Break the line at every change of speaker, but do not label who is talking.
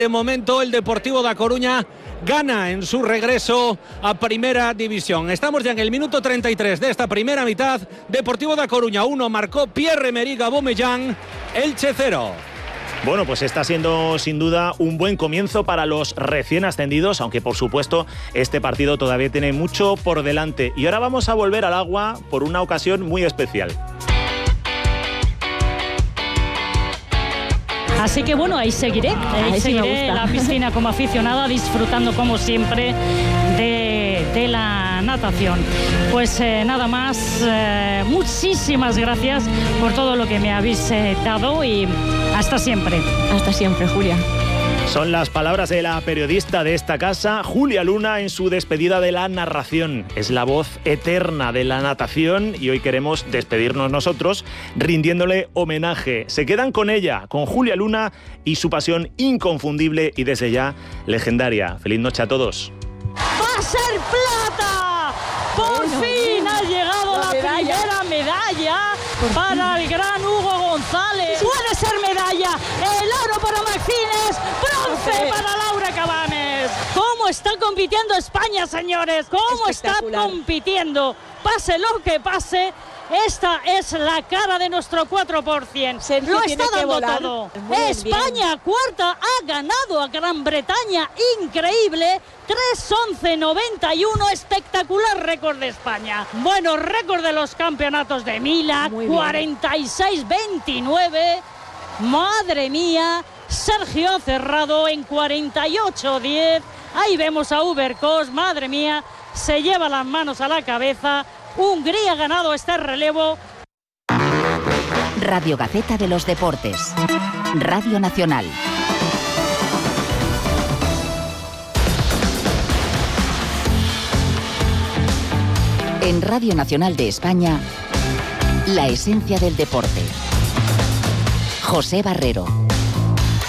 De momento el Deportivo da Coruña gana en su regreso a Primera División. Estamos ya en el minuto 33 de esta primera mitad. Deportivo da Coruña 1, marcó Pierre-Emerick Aubameyang, Elche 0.
Bueno, pues está siendo sin duda un buen comienzo para los recién ascendidos, aunque por supuesto este partido todavía tiene mucho por delante. Y ahora vamos a volver al agua por una ocasión muy especial.
Así que bueno, ahí seguiré en la piscina como aficionada, disfrutando como siempre de la natación. Pues nada más, muchísimas gracias por todo lo que me habéis dado y hasta siempre.
Hasta siempre, Julia.
Son las palabras de la periodista de esta casa, Julia Luna, en su despedida de la narración. Es la voz eterna de la natación y hoy queremos despedirnos nosotros rindiéndole homenaje. Se quedan con ella, con Julia Luna y su pasión inconfundible y desde ya legendaria. Feliz noche a todos.
¡Va a ser plata! ¡Por fin ha llegado la primera medalla para el gran Hugo González! ¡Puede ser medalla! ¡El oro para Maxines! ¡Bronce para Laura Cabanes! ¿Cómo está compitiendo España, señores? ¿Cómo está compitiendo? Pase lo que pase, esta es la cara de nuestro 4%. Lo está dando todo. España, cuarta, ha ganado a Gran Bretaña. Increíble. 3:11:91. Espectacular récord de España. Bueno, récord de los campeonatos de Mila. 46:29. Madre mía. Sergio Cerrado en 48:10. Ahí vemos a Ubercos. Madre mía. Se lleva las manos a la cabeza. Hungría ha ganado este relevo.
Radio Gaceta de los Deportes. Radio Nacional. En Radio Nacional de España, la esencia del deporte. José Barrero.